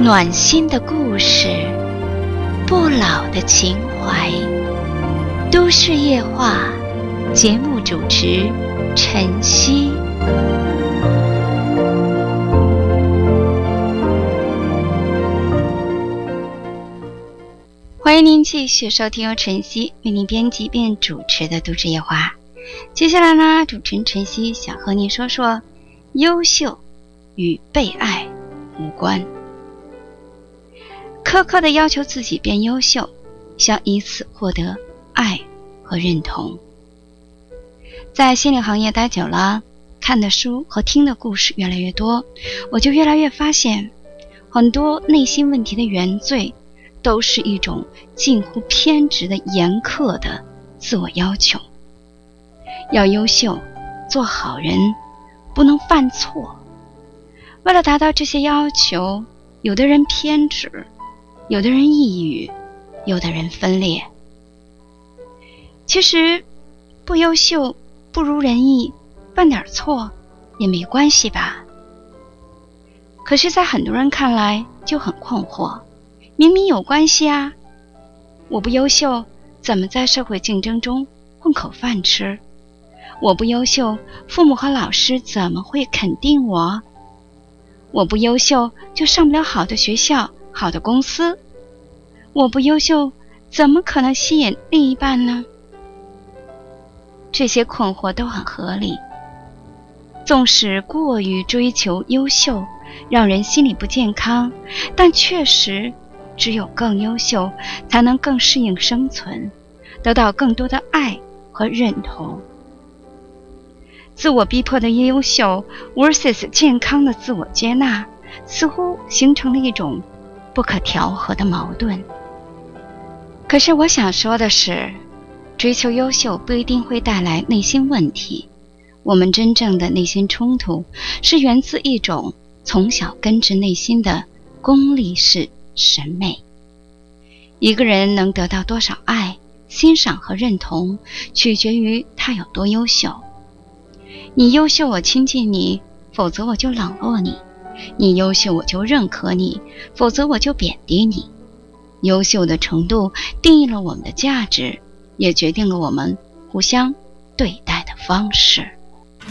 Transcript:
暖心的故事，不老的情怀。都市夜话节目主持晨曦。欢迎您继续收听由晨曦为您编辑并主持的都市夜话。接下来呢，主持人晨曦想和您说说优秀与被爱无关。苛刻地要求自己变优秀，想以此获得爱和认同。在心理行业待久了，看的书和听的故事越来越多，我就越来越发现，很多内心问题的原罪都是一种近乎偏执的严苛的自我要求。要优秀，做好人，不能犯错。为了达到这些要求，有的人偏执，有的人抑郁，有的人分裂。其实不优秀，不如人意，犯点错也没关系吧。可是在很多人看来就很困惑，明明有关系啊，我不优秀，怎么在社会竞争中混口饭吃？我不优秀，父母和老师怎么会肯定我？我不优秀，就上不了好的学校，好的公司。我不优秀，怎么可能吸引另一半呢？这些困惑都很合理。纵使过于追求优秀，让人心理不健康，但确实只有更优秀，才能更适应生存，得到更多的爱和认同。自我逼迫的优秀 versus 健康的自我接纳，似乎形成了一种不可调和的矛盾。可是我想说的是，追求优秀不一定会带来内心问题。我们真正的内心冲突是源自一种从小根植内心的功利式审美。一个人能得到多少爱、欣赏和认同，取决于他有多优秀。你优秀，我亲近你，否则我就冷落你；你优秀，我就认可你，否则我就贬低你。优秀的程度定义了我们的价值，也决定了我们互相对待的方式。